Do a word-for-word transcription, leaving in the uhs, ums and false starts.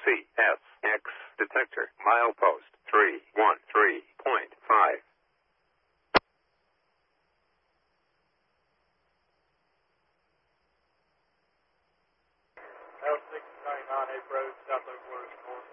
C S X detector, milepost three one three point five. L six ninety-nine, April Road, South Oak Waters, North.